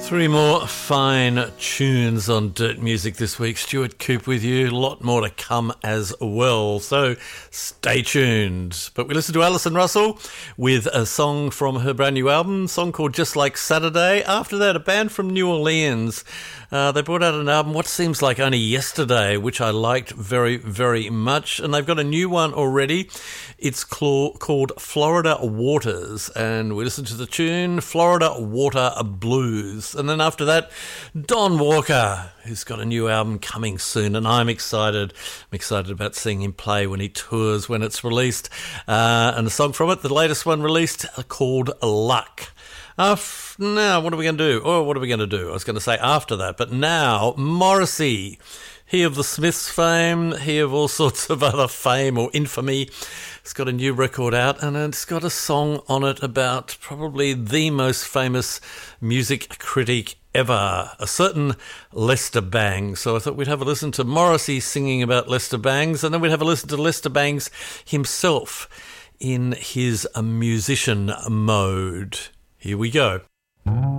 Three more fine tunes on Dirt Music this week. Stuart Coop with you. A lot more to come as well, so stay tuned. But we listen to Alison Russell with a song from her brand new album, a song called Just Like Saturday. After that, a band from New Orleans. They brought out an album, what seems like only yesterday, which I liked very, very much. And they've got a new one already. It's called Florida Waters. And we listen to the tune Florida Water Blues. And then after that, Don Walker, who's got a new album coming soon. And I'm excited. I'm excited about seeing him play when he tours, when it's released. And the song from it, the latest one released, called Luck. Now, what are we going to do? Oh, what are we going to do? I was going to say after that, but now, Morrissey. He of the Smiths fame, he of all sorts of other fame or infamy. He's got a new record out, and it's got a song on it about probably the most famous music critic ever, a certain Lester Bangs. So I thought we'd have a listen to Morrissey singing about Lester Bangs, and then we'd have a listen to Lester Bangs himself in his musician mode. Here we go.